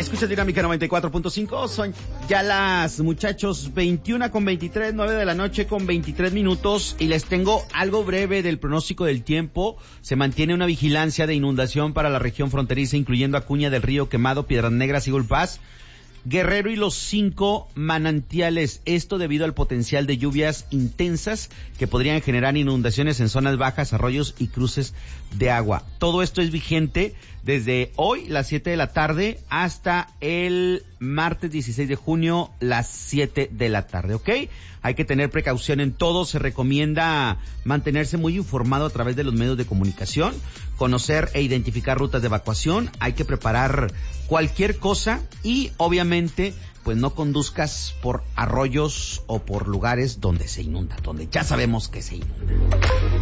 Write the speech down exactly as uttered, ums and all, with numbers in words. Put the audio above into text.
escuchas Dinámica noventa y cuatro punto cinco. Son ya las, muchachos, veintiuna con veintitrés, nueve de la noche con veintitrés minutos. Y les tengo algo breve del pronóstico del tiempo. Se mantiene una vigilancia de inundación para la región fronteriza, incluyendo Acuña del Río, Quemado, Piedras Negras y Gulpaz, Guerrero y los cinco manantiales. Esto debido al potencial de lluvias intensas que podrían generar inundaciones en zonas bajas, arroyos y cruces de agua. Todo esto es vigente desde hoy, las siete de la tarde, hasta el martes dieciséis de junio, las siete de la tarde, ¿ok? Hay que tener precaución en todo. Se recomienda mantenerse muy informado a través de los medios de comunicación, conocer e identificar rutas de evacuación. Hay que preparar cualquier cosa y, obviamente, pues no conduzcas por arroyos o por lugares donde se inunda, donde ya sabemos que se inunda.